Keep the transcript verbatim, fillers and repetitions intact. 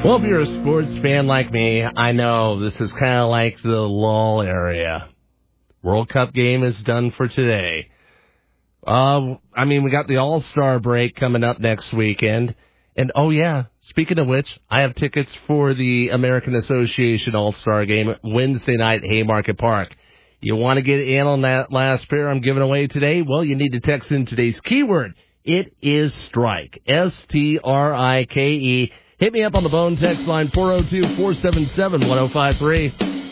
Well, if you're a sports fan like me, I know this is kind of like the lull area. World Cup game is done for today. Uh, I mean, we got the All-Star break coming up next weekend. And, oh, yeah, speaking of which, I have tickets for the American Association All-Star game Wednesday night at Haymarket Park. You want to get in on that last pair I'm giving away today? Well, you need to text in today's keyword. It is strike. S T R I K E. Hit me up on the phone text line four oh two, four seven seven, one oh five three.